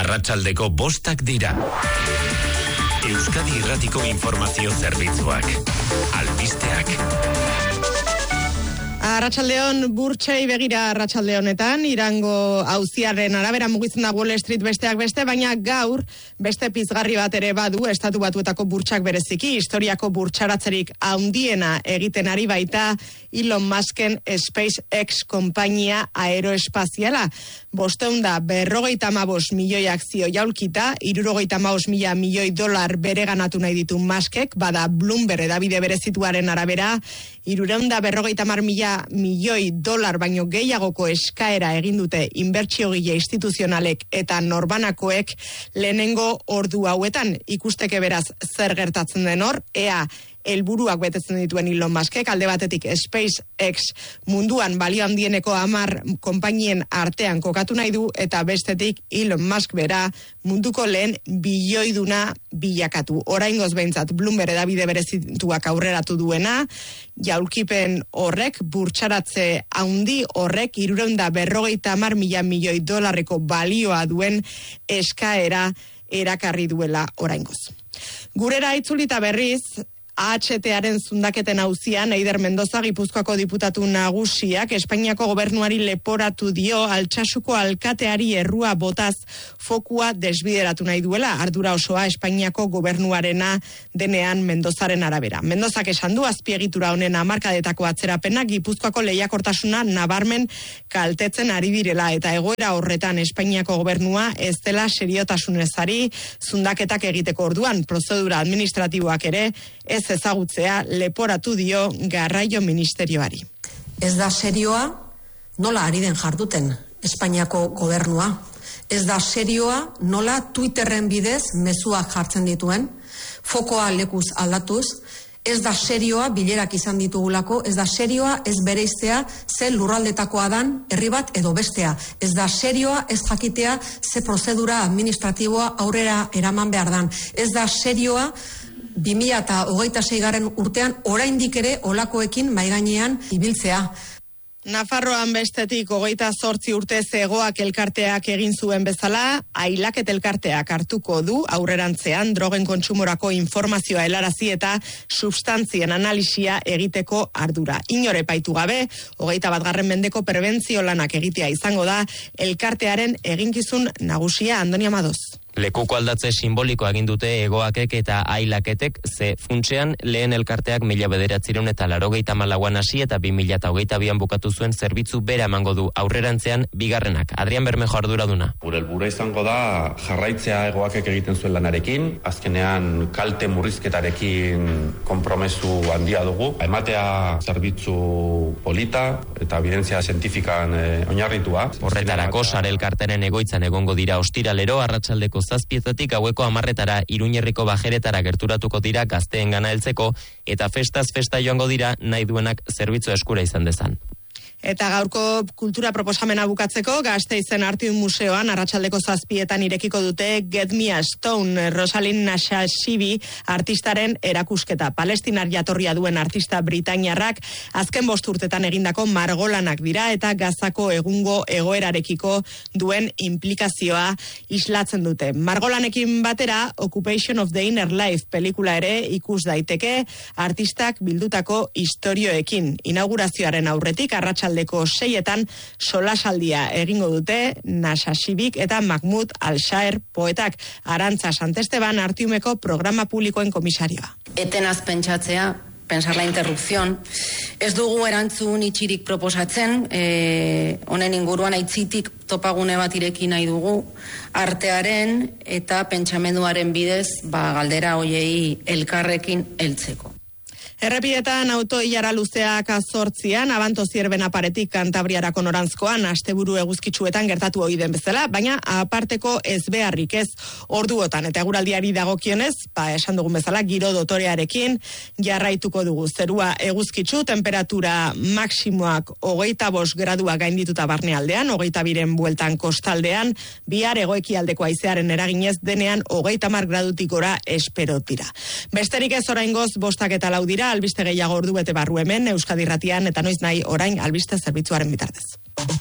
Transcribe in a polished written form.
Arratsaldeko 5 dira. Euskadi Irratiko informazio zerbitzuak. Albisteak. Arratsaldeon burtsei begira arratsalde honetan, Irango auziaren arabera mugitzen da Wall Street besteak beste, baina gaur beste pizgarri bat ere badu Estatu Batuetako burtsak bereziki, historiako burtsaratzerik handiena egiten ari baita Elon Musken SpaceX konpainia aeroespaziala. 545 milioi akzio jaulkita, 75 milioi dolar bereganatu nahi ditu Muskek, bada Bloomberg hedabide berezituaren arabera, 350 milioi dolar baino gehiagoko eskaera egin dute inbertsiogile instituzionalek eta norbanakoek lehenengo ordu hauetan. Ikusteke beraz zer gertatzen den hor, ea helburuak betetzen dituen Elon Muskek, alde batetik SpaceX munduan balio handieneko 10 konpainien artean kokatu nahi du, eta bestetik Elon Musk bera munduko lehen bilioiduna bilakatu. Oraingoz behintzat Bloomberg hedabide berezituak aurreratu duena, jaulkipen horrek, burtsaratze handi horrek, 350 milioi dolarreko balioa duen eskaera erakarri duela oraingoz. Gurera itzulita berriz, AHT-aren zundaketen auzian, Eider Mendoza Gipuzkoako diputatu nagusiak Espainiako gobernuari leporatu dio Altsasuko alkateari errua botaz fokua desbideratu nahi duela, ardura osoa Espainiako gobernuarena denean Mendozaren arabera. Mendozak esan du azpiegitura honen hamarkadetako atzerapena Gipuzkoako lehiakortasuna nabarmen kaltetzen ari direla, eta egoera horretan Espainiako gobernua ez dela seriotasunez ari zundaketak egiteko orduan, prozedura administratiboak ere ez ezagutzea leporatu dio Garraio Ministerioari. Ez da serioa nola ari den jarduten Espainiako gobernua. Ez da serioa nola Twitterren bidez mezuak jartzen dituen, fokoa lekuz aldatuz. Ez da serioa bilerak izan ditugulako, ez da serioa ez bereiztea ze lurraldetakoa dan herri bat edo bestea. Ez da serioa ez jakitea ze prozedura administratiboa aurrera eraman behar dan. Ez da serioa 2026 urtean oraindik ere olakoekin maigainean ibiltzea. Nafarroan bestetik 28 urte zegoak elkarteak egin zuen bezala, Ailaket elkarteak hartuko du aurrerantzean drogen kontsumorako informazioa helarazi eta substantzien analisia egiteko ardura. Inore epaitu gabe, 21. mendeko prebentzio lanak egitea izango da elkartearen eginkizun nagusia. Andoni Amadoz. Lekuko aldatze simboliko egin dute Egoakek eta Ailaketek, ze funtsean lehen elkarteak 1984an hasi eta 2022an bukatu zuen zerbitzu bera emango du aurrerantzean bigarrenak. Adrian Bermejo arduraduna. Gure helburua izango da jarraitzea Egoakek egiten zuen lanarekin, azkenean kalte murrizketarekin konpromesu handia dugu, ematea zerbitzu polita eta evidentzia zientifikan oinarritua. Horretarako sare elkarteren egoitzan egongo dira ostiralero arratsaldeko 7:00 gaueko 10:00 Iruñerriko bajeretara gerturatuko dira gazteengana heltzeko, eta festaz festa joango dira nahi duenak zerbitzu eskura izan dezan. Eta gaurko kultura proposamena bukatzeko, Gasteizen Artium Museoan arratsaldeko 7:00 irekiko dute Get Me a Stone, Rosalind Nashashibi artistaren erakusketa. Palestinar jatorria duen artista britainiarrak azken 5 urtetan egindako margolanak dira, eta Gazako egungo egoerarekiko duen implikazioa islatzen dute. Margolanekin batera Occupation of the Inner Life pelikula ere ikus daiteke artistak bildutako istorioekin. Inaugurazioaren aurretik arratsaldeko 6:00 solasaldia egingo dute Nashashibik eta Mahmoud Al-Shaer poetak. Arantza Santesteban Artiumeko programa publikoen komisarioa. Etenaz pentsatzea, pensar la interrupción. Ez dugu erantzun itxirik proposatzen, honen inguruan aitzitik topagune bat ireki nahi dugu, artearen eta pentsamenduaren bidez galdera hoiei elkarrekin heltzeko. Errepietan auto-ilara luzeak 8:00 Abanto Zierben aparetik Kantabriarako norantzkoan asteburu eguzkitsuetan gertatu ohi den bezala, baina aparteko ezbeharrik ez orduotan, eta eguraldiari dagokionez, esan dugun bezala giro dotorearekin jarraituko dugu. Zerua eguzkitsu, temperatura maksimoak 25 gradua gaindituta barnealdean, 22 bueltan kostaldean, bihar hegoekialdeko haizearen eraginez denean 30 gradutik gora espero dira. Besterik ez oraingoz 5:04 dira. Albiste gehiago ordu bete barru hemen Euskadi Irratian, eta noiz nahi orain albiste zerbitzuaren bitartez.